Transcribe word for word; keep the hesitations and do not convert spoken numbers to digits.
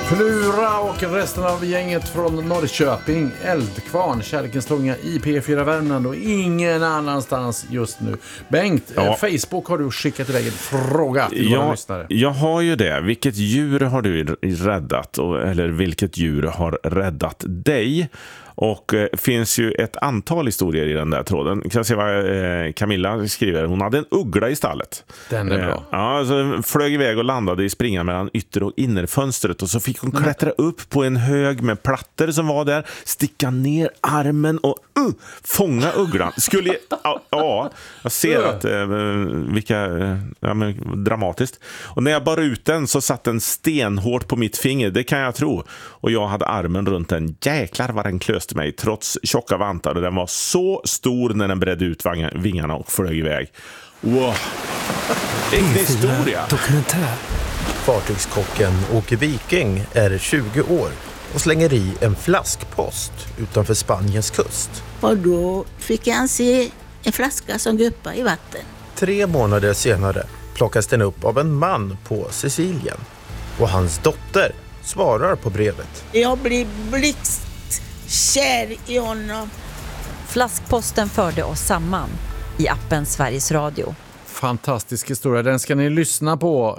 Plura och resten av gänget från Norrköping, Eldkvarn, Kärlekens tunga i P fyra Värmland och ingen annanstans just nu. Bengt, ja. Facebook har du skickat iväg en fråga till våra ja, lyssnare. Jag har ju det. Vilket djur har du räddat? Eller vilket djur har räddat dig? Och eh, finns ju ett antal historier i den där tråden. Jag kan se vad eh, Camilla skriver. Hon hade en uggla i stallet. Den är bra. Eh, ja, så flög iväg och landade i springan mellan ytter- och innerfönstret. Och så fick hon klättra upp på en hög med plattor som var där. Sticka ner armen och uh, fånga ugglan. Skulle, ja, ja, jag ser att eh, vilka eh, ja, men, dramatiskt. Och när jag bar ut den så satt den stenhårt på mitt finger. Det kan jag tro. Och jag hade armen runt den. Jäklar vad den klöste mig trots tjocka vantar, och den var så stor när den bredde ut vingarna och flög iväg. Wow. Vilken historia. Dokumentär. Fartygskocken Åke Viking är tjugo år och slänger i en flaskpost utanför Spaniens kust. Och då fick han se en flaska som guppade i vatten. Tre månader senare plockas den upp av en man på Sicilien. Och hans dotter svarar på brevet. Jag blir blixt kär i honom. Flaskposten förde oss samman i appen Sveriges Radio. Fantastisk historia, den ska ni lyssna på.